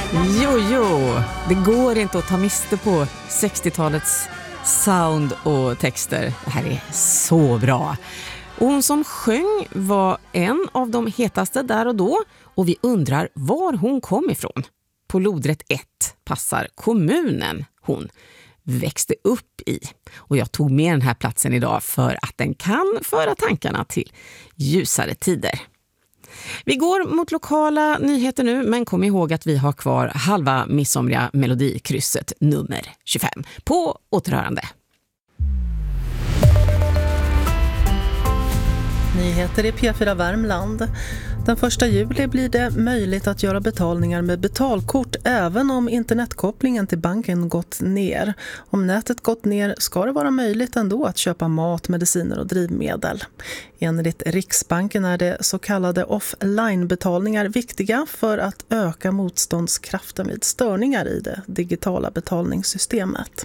Jo, det går inte att ta miste på 60-talets sound och texter. Det här är så bra. Och hon som sjöng var en av de hetaste där och då. Och vi undrar var hon kom ifrån. På lodrätt 1 passar kommunen hon växte upp i. Och jag tog med den här platsen idag för att den kan föra tankarna till ljusare tider. Vi går mot lokala nyheter nu, men kom ihåg att vi har kvar halva midsomriga melodikrysset nummer 25. På återhörande. Nyheter i P4 Värmland. Den 1 juli blir det möjligt att göra betalningar med betalkort även om internetkopplingen till banken gått ner. Om nätet gått ner ska det vara möjligt ändå att köpa mat, mediciner och drivmedel. Enligt Riksbanken är det så kallade offline-betalningar viktiga för att öka motståndskraften vid störningar i det digitala betalningssystemet.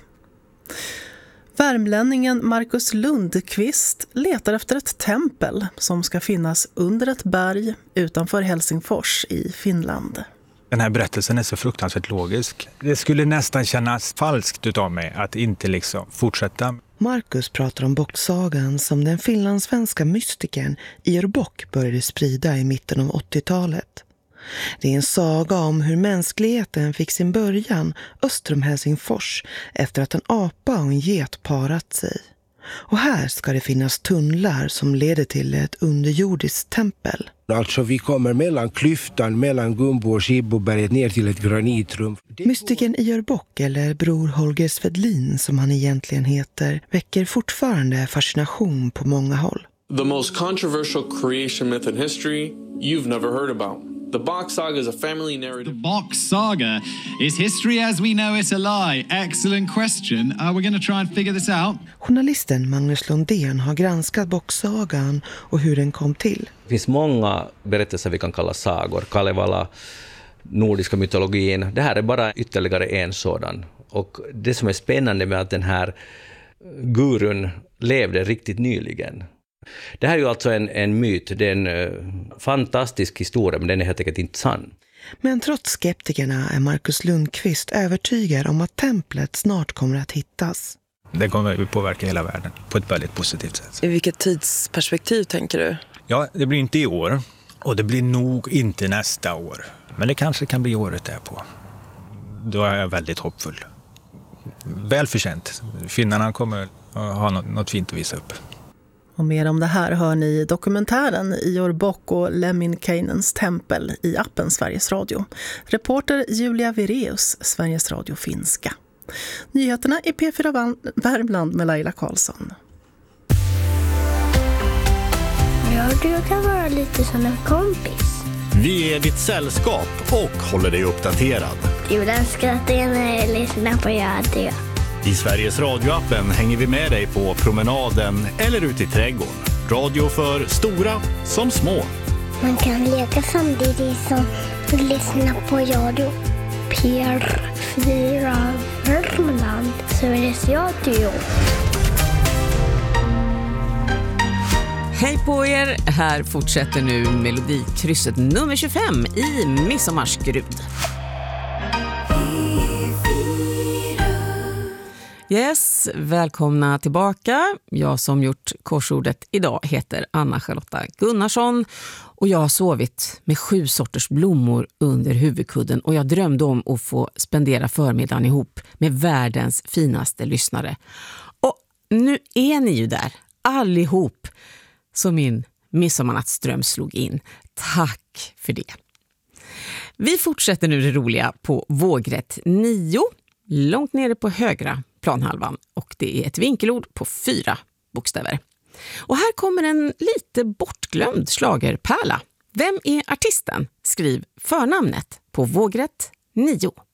Värmlänningen Marcus Lundqvist letar efter ett tempel som ska finnas under ett berg utanför Helsingfors i Finland. Den här berättelsen är så fruktansvärt logisk. Det skulle nästan kännas falskt utav mig att inte fortsätta. Marcus pratar om bocksagan som den finlandssvenska mystikern Ior Bock började sprida i mitten av 80-talet. Det är en saga om hur mänskligheten fick sin början öster om Helsingfors efter att en apa och en get parat sig. Och här ska det finnas tunnlar som leder till ett underjordiskt tempel. Alltså vi kommer mellan klyftan mellan Gumbo och Skibboberget ner till ett granitrum. Mystikern Ior Bock, eller bror Holger Svedlin som han egentligen heter, väcker fortfarande fascination på många håll. The most controversial creation myth in history you've never heard about. The Bock Saga is a family narrative. The Bock Saga is history as we know it a lie. Excellent question. We're going to try and figure this out. Journalisten Magnus Lundén har granskat bocksagan och hur den kom till. Det finns många berättelser vi kan kalla sagor. Kalevala, nordiska mytologin. Det här är bara ytterligare en sådan. Och det som är spännande med att den här gurun levde riktigt nyligen. Det här är ju alltså en myt, det är en fantastisk historia, men den är helt enkelt inte sann. Men trots skeptikerna är Marcus Lundqvist övertygad om att templet snart kommer att hittas. Det kommer att påverka hela världen på ett väldigt positivt sätt. I vilket tidsperspektiv tänker du? Ja, det blir inte i år och det blir nog inte nästa år. Men det kanske kan bli året därpå. Då är jag väldigt hoppfull. Väl förtjänt. Finnarna kommer att ha något fint att visa upp. Och mer om det här hör ni i dokumentären Ior Bock och Lemminkäinens tempel i appen Sveriges Radio. Reporter Julia Vireus, Sveriges Radio finska. Nyheterna i P4 Värmland med Laila Karlsson. Ja, du kan vara lite som en kompis. Vi är ditt sällskap och håller dig uppdaterad. Jag skrattar när jag lyssnar på radio. I Sveriges radioappen hänger vi med dig på promenaden eller ute i trädgården. Radio för stora som små. Man kan leka samtidigt som lyssna på radio. P4 Värmland, Sveriges Radio. Hej på er! Här fortsätter nu melodikrysset nummer 25 i Midsommarskrud. Yes, välkomna tillbaka. Jag som gjort korsordet idag heter Anna-Charlotta Gunnarsson och jag har sovit med 7 sorters blommor under huvudkudden och jag drömde om att få spendera förmiddagen ihop med världens finaste lyssnare. Och nu är ni ju där, allihop, så min midsommarnattsdröm slog in. Tack för det. Vi fortsätter nu det roliga på vågrätt 9, långt nere på högra planhalvan, och det är ett vinkelord på 4 bokstäver. Och här kommer en lite bortglömd schlagerpärla. Vem är artisten? Skriv förnamnet på vågrätt 9.